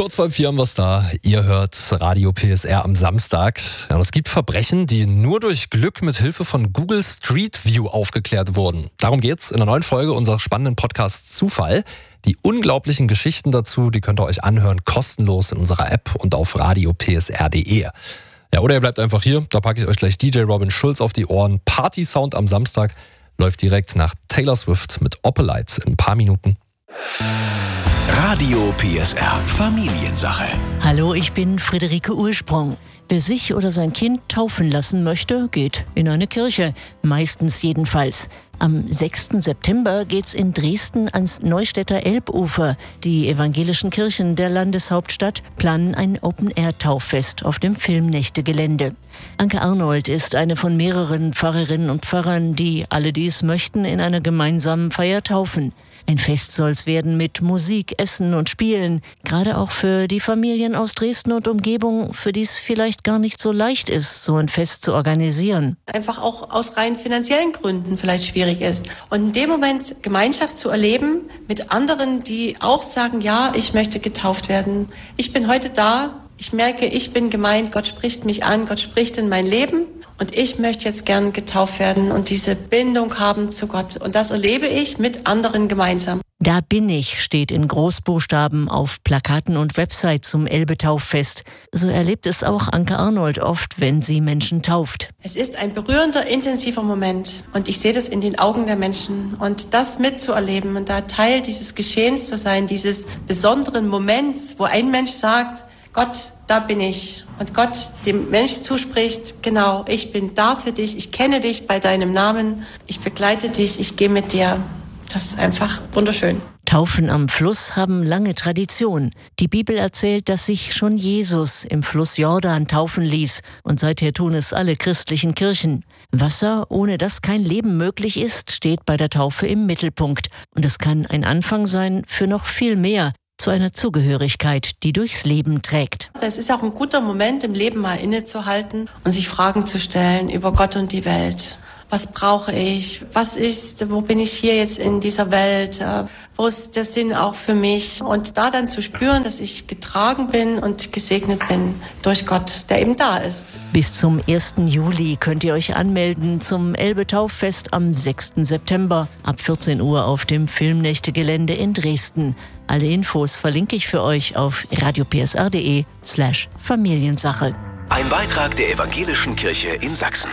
Kurz vor 4 haben wir es da. Ihr hört Radio PSR am Samstag. Ja, und es gibt Verbrechen, die nur durch Glück mit Hilfe von Google Street View aufgeklärt wurden. Darum geht's in der neuen Folge unseres spannenden Podcasts Zufall. Die unglaublichen Geschichten dazu, die könnt ihr euch anhören, kostenlos in unserer App und auf radiopsr.de. Ja, oder ihr bleibt einfach hier, da packe ich euch gleich DJ Robin Schulz auf die Ohren. Party-Sound am Samstag läuft direkt nach Taylor Swift mit Opalite in ein paar Minuten. Radio PSR Familiensache. Hallo, ich bin Friederike Ursprung. Wer sich oder sein Kind taufen lassen möchte, geht in eine Kirche. Meistens jedenfalls. Am 6. September geht's in Dresden ans Neustädter Elbufer. Die evangelischen Kirchen der Landeshauptstadt planen ein Open-Air-Tauffest auf dem Filmnächte-Gelände. Anke Arnold ist eine von mehreren Pfarrerinnen und Pfarrern, die alle, die es möchten, in einer gemeinsamen Feier taufen. Ein Fest soll's werden mit Musik, Essen und Spielen. Gerade auch für die Familien aus Dresden und Umgebung, für die es vielleicht gar nicht so leicht ist, so ein Fest zu organisieren. Einfach auch aus rein finanziellen Gründen vielleicht schwierig ist. Und in dem Moment Gemeinschaft zu erleben mit anderen, die auch sagen, ja, ich möchte getauft werden. Ich bin heute da. Ich merke, ich bin gemeint, Gott spricht mich an, Gott spricht in mein Leben und ich möchte jetzt gern getauft werden und diese Bindung haben zu Gott. Und das erlebe ich mit anderen gemeinsam. Da bin ich steht in Großbuchstaben auf Plakaten und Websites zum Elbe-Tauffest. So erlebt es auch Anke Arnold oft, wenn sie Menschen tauft. Es ist ein berührender, intensiver Moment und ich sehe das in den Augen der Menschen. Und das mitzuerleben und da Teil dieses Geschehens zu sein, dieses besonderen Moments, wo ein Mensch sagt, Gott, da bin ich. Und Gott dem Mensch zuspricht, genau, ich bin da für dich, ich kenne dich bei deinem Namen, ich begleite dich, ich gehe mit dir. Das ist einfach wunderschön. Taufen am Fluss haben lange Tradition. Die Bibel erzählt, dass sich schon Jesus im Fluss Jordan taufen ließ und seither tun es alle christlichen Kirchen. Wasser, ohne das kein Leben möglich ist, steht bei der Taufe im Mittelpunkt. Und es kann ein Anfang sein für noch viel mehr, zu einer Zugehörigkeit, die durchs Leben trägt. Es ist auch ein guter Moment, im Leben mal innezuhalten und sich Fragen zu stellen über Gott und die Welt. Was brauche ich? Was ist, wo bin ich hier jetzt in dieser Welt? Wo ist der Sinn auch für mich? Und da dann zu spüren, dass ich getragen bin und gesegnet bin durch Gott, der eben da ist. Bis zum 1. Juli könnt ihr euch anmelden zum Elbe-Tauffest am 6. September ab 14 Uhr auf dem Filmnächte-Gelände in Dresden. Alle Infos verlinke ich für euch auf radiopsr.de/Familiensache. Ein Beitrag der Evangelischen Kirche in Sachsen.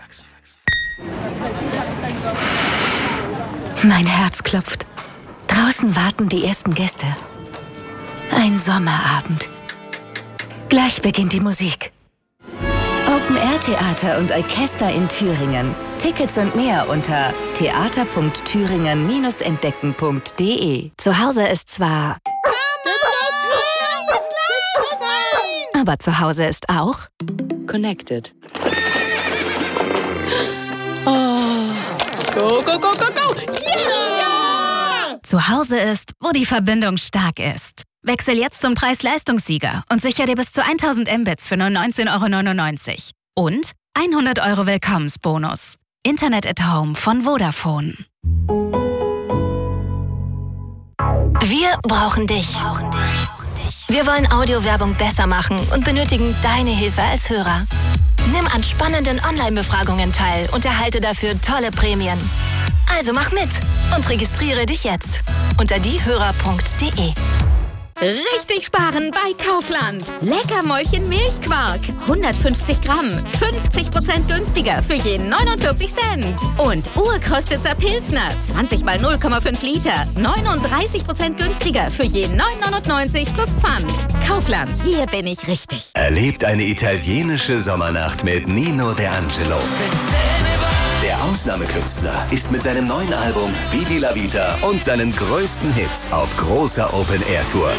Mein Herz klopft. Draußen warten die ersten Gäste. Ein Sommerabend. Gleich beginnt die Musik. Open-Air-Theater und Orchester in Thüringen. Tickets und mehr unter theater.thüringen-entdecken.de. Zu Hause ist zwar... aber zu Hause ist auch... Connected. Go, go, go, go, go! Yeah! Zu Hause ist, wo die Verbindung stark ist. Wechsel jetzt zum Preis-Leistungssieger und sichere dir bis zu 1000 Mbits für nur 19,99 € und 100 € Willkommensbonus. Internet at Home von Vodafone. Wir brauchen dich. Wir wollen Audiowerbung besser machen und benötigen deine Hilfe als Hörer. Nimm an spannenden Online-Befragungen teil und erhalte dafür tolle Prämien. Also mach mit und registriere dich jetzt unter diehörer.de. Richtig sparen bei Kaufland. Leckermäulchen Milchquark. 150 Gramm. 50% günstiger für je 49 Cent. Und Urkostitzer Pilsner. 20 mal 0,5 Liter. 39% günstiger für je 9,99 plus Pfand. Kaufland. Hier bin ich richtig. Erlebt eine italienische Sommernacht mit Nino D'Angelo. Der Ausnahmekünstler ist mit seinem neuen Album Vivi la Vita und seinen größten Hits auf großer Open-Air-Tour.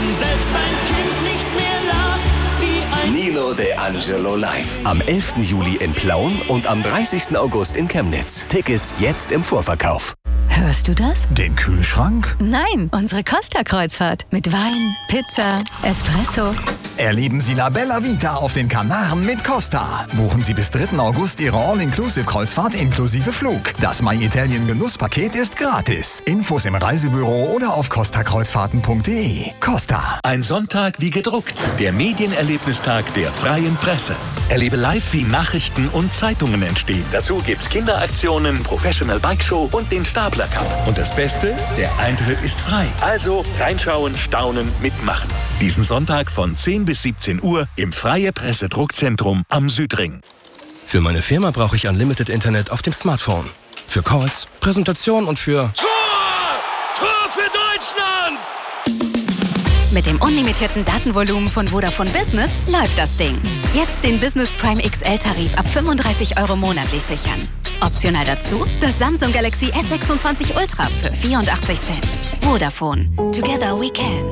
Nino D'Angelo live. Am 11. Juli in Plauen und am 30. August in Chemnitz. Tickets jetzt im Vorverkauf. Hörst du das? Den Kühlschrank? Nein, unsere Costa-Kreuzfahrt. Mit Wein, Pizza, Espresso Erleben Sie La Bella Vita auf den Kanaren mit Costa. Buchen Sie bis 3. August Ihre All-Inclusive-Kreuzfahrt inklusive Flug. Das My Italien Genusspaket ist gratis. Infos im Reisebüro oder auf costakreuzfahrten.de. Costa. Ein Sonntag wie gedruckt. Der Medienerlebnistag der Freien Presse. Erlebe live, wie Nachrichten und Zeitungen entstehen. Dazu gibt's Kinderaktionen, Professional Bike Show und den Stapler Cup. Und das Beste, der Eintritt ist frei. Also reinschauen, staunen, mitmachen. Diesen Sonntag von 10 bis 17 Uhr im Freie Presse Druckzentrum am Südring. Für meine Firma brauche ich Unlimited Internet auf dem Smartphone. Für Calls, Präsentationen und für... Tor für Deutschland! Mit dem unlimitierten Datenvolumen von Vodafone Business läuft das Ding. Jetzt den Business Prime XL-Tarif ab 35 € monatlich sichern. Optional dazu das Samsung Galaxy S26 Ultra für 84 Cent. Vodafone. Together we can.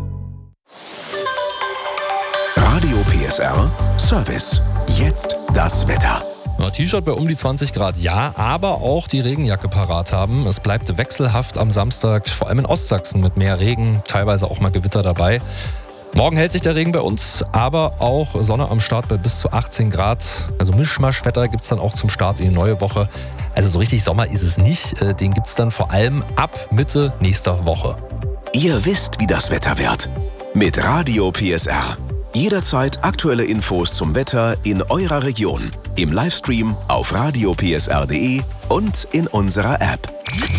Radio PSR Service. Jetzt das Wetter. T-Shirt bei um die 20 Grad, ja, aber auch die Regenjacke parat haben. Es bleibt wechselhaft am Samstag, vor allem in Ostsachsen mit mehr Regen, teilweise auch mal Gewitter dabei. Morgen hält sich der Regen bei uns, aber auch Sonne am Start bei bis zu 18 Grad. Also Mischmaschwetter gibt es dann auch zum Start in die neue Woche. Also so richtig Sommer ist es nicht, den gibt es dann vor allem ab Mitte nächster Woche. Ihr wisst, wie das Wetter wird. Mit Radio PSR. Jederzeit aktuelle Infos zum Wetter in eurer Region. Im Livestream auf radiopsr.de und in unserer App.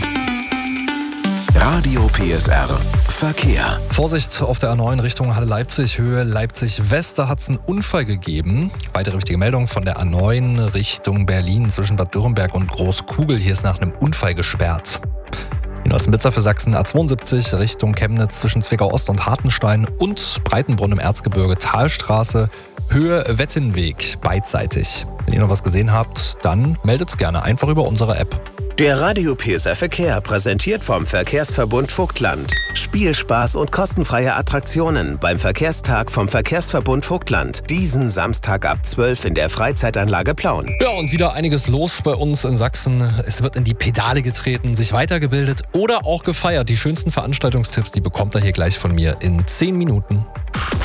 Radio PSR Verkehr. Vorsicht auf der A9 Richtung Halle Leipzig, Höhe Leipzig West. Da hat es einen Unfall gegeben. Weitere wichtige Meldung von der A9 Richtung Berlin zwischen Bad Dürrenberg und Großkugel. Hier ist nach einem Unfall gesperrt. In Ossenbitzer für Sachsen A72 Richtung Chemnitz zwischen Zwickau Ost und Hartenstein und Breitenbrunn im Erzgebirge Talstraße, Höhe Wettenweg beidseitig. Wenn ihr noch was gesehen habt, dann meldet's gerne einfach über unsere App. Der Radio PSR Verkehr präsentiert vom Verkehrsverbund Vogtland. Spielspaß und kostenfreie Attraktionen beim Verkehrstag vom Verkehrsverbund Vogtland. Diesen Samstag ab 12 in der Freizeitanlage Plauen. Ja, und wieder einiges los bei uns in Sachsen. Es wird in die Pedale getreten, sich weitergebildet oder auch gefeiert. Die schönsten Veranstaltungstipps, die bekommt ihr hier gleich von mir in 10 Minuten.